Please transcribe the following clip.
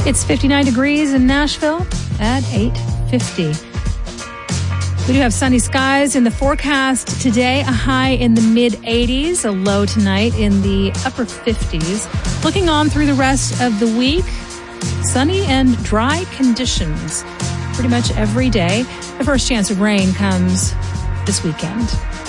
It's 59 degrees in Nashville at 8:50. We do have sunny skies in the forecast today, a high in the mid-80s, a low tonight in the upper 50s. Looking on through the rest of the week, sunny and dry conditions pretty much every day. The first chance of rain comes this weekend.